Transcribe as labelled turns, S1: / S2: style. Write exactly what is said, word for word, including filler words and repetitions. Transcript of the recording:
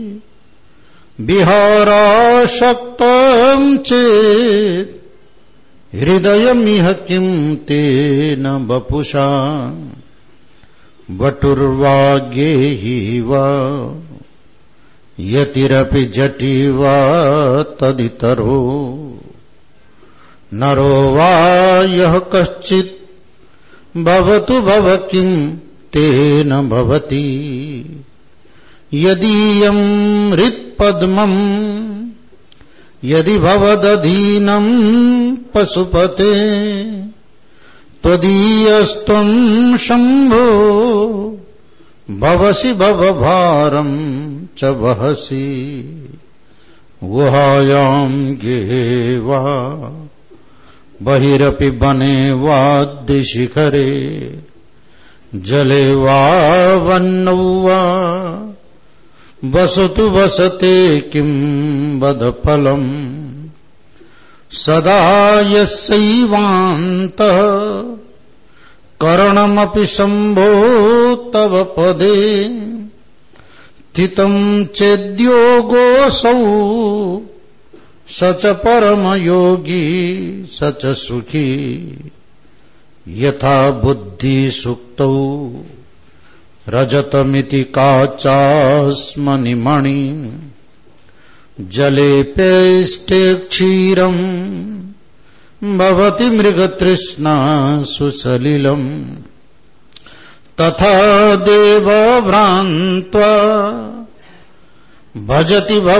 S1: विहाराशक्तं चेत् हृदयमिह किं तेन वपुषा वटुर्वाग्येहि वा यतिरपि जटी वा तदितरो नरो वा यः कश्चित् भवतु भव किं तेन भवति यदीयं हृत्पद्मम् यदि भवदधीनं पशुपते त्वदीयस्त्वं शम्भो भवसि भवभारं च वहसि गुहायां गेहे वा बहिरपि वने वाद्यशिखरे जले वा वह्नौ वा वसतु वसते किं वद फलम् सदा यस्यैवान्तः करणमपि शम्भो तव पदे स्थितं चेद्योगोऽसौ स च परमयोगी स च सुखी यथा बुद्धिसुक्तौ रजतमिति काचास्मनिमणि जले पेष्टे क्षीरम् भवति मृगतृष्णा सुसलिलम् तथा देवभ्रान्त्वा भजति